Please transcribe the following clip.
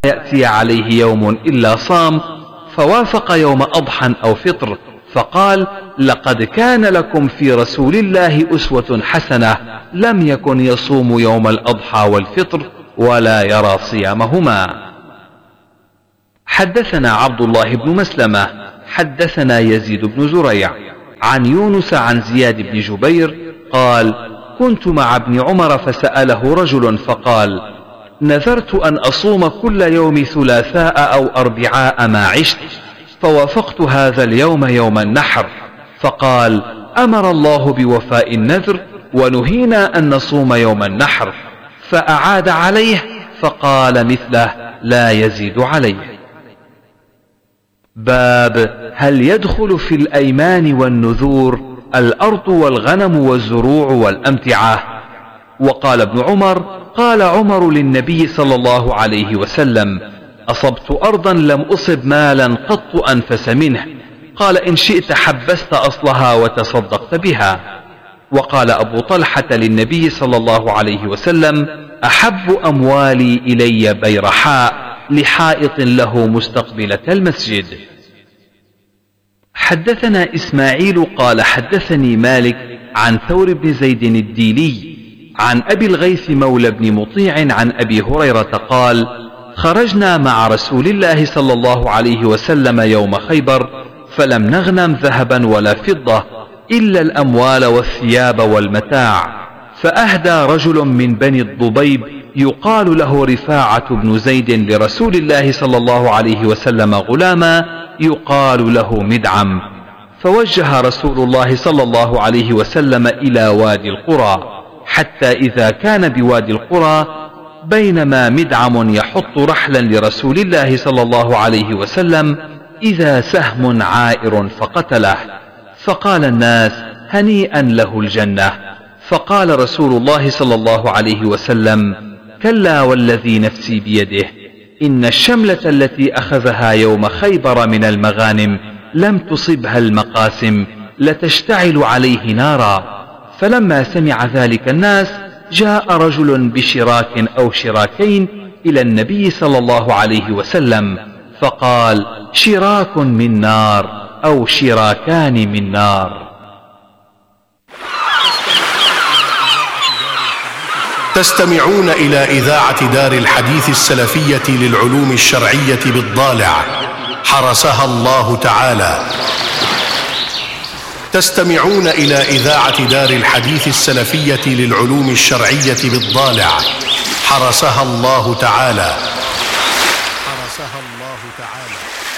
يأتي عليه يوم إلا صام، فوافق يوم أضحى أو فطر، فقال: لقد كان لكم في رسول الله أسوة حسنة، لم يكن يصوم يوم الأضحى والفطر ولا يرى صيامهما. حدثنا عبد الله بن مسلمة حدثنا يزيد بن زريع عن يونس عن زياد بن جبير قال: كنت مع ابن عمر فسأله رجل فقال: نذرت أن أصوم كل يوم ثلاثاء أو أربعاء ما عشت، فوافقت هذا اليوم يوم النحر، فقال: أمر الله بوفاء النذر ونهينا أن نصوم يوم النحر، فأعاد عليه فقال مثله لا يزيد عليه. باب هل يدخل في الأيمان والنذور الأرض والغنم والزروع والأمتعة؟ وقال ابن عمر: قال عمر للنبي صلى الله عليه وسلم: أصبت أرضا لم أصب مالا قط أنفس منه، قال: إن شئت حبست أصلها وتصدقت بها. وقال أبو طلحة للنبي صلى الله عليه وسلم: أحب أموالي إلي بيرحاء لحائط له مستقبلة المسجد. حدثنا إسماعيل قال حدثني مالك عن ثور بن زيد الديلي عن أبي الغيث مولى بن مطيع عن أبي هريرة قال: خرجنا مع رسول الله صلى الله عليه وسلم يوم خيبر، فلم نغنم ذهبا ولا فضة إلا الأموال والثياب والمتاع، فأهدى رجل من بني الضبيب يقال له رفاعة بن زيد لرسول الله صلى الله عليه وسلم غلاما يقال له مدعم، فوجه رسول الله صلى الله عليه وسلم إلى وادي القرى، حتى إذا كان بوادي القرى بينما مدعم يحط رحلا لرسول الله صلى الله عليه وسلم إذا سهم عائر فقتله، فقال الناس: هنيئا له الجنة. فقال رسول الله صلى الله عليه وسلم: كلا والذي نفسي بيده، إن الشملة التي أخذها يوم خيبر من المغانم لم تصبها المقاسم لتشتعل عليه نارا. فلما سمع ذلك الناس جاء رجل بشراك أو شراكين إلى النبي صلى الله عليه وسلم فقال: شراك من نار أو شراكان من نار. تستمعون إلى إذاعة دار الحديث السلفية للعلوم الشرعية بالضالع، حرسها الله تعالى. تستمعون إلى إذاعة دار الحديث السلفية للعلوم الشرعية بالضالع، حرسها الله تعالى.